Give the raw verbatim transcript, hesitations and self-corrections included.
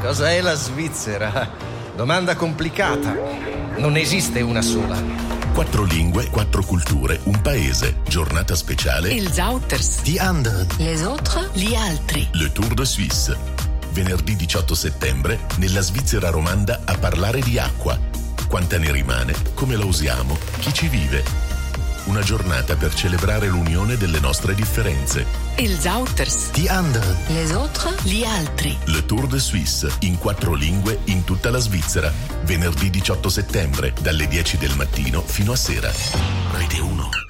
Cosa è la Svizzera? Domanda complicata. Non esiste una sola. Quattro lingue, quattro culture, un paese. Giornata speciale. Ils Auters. Die anderen. Les autres. Gli altri. Le Tour de Suisse. Venerdì diciotto settembre, nella Svizzera romanda, a parlare di acqua. Quanta ne rimane? Come la usiamo? Chi ci vive? Una giornata per celebrare l'unione delle nostre differenze. Ils Auters. Die anderen. Les autres. Gli altri. Le Tour de Suisse, in quattro lingue, in tutta la Svizzera. Venerdì diciotto settembre, dalle dieci del mattino fino a sera. Rete uno.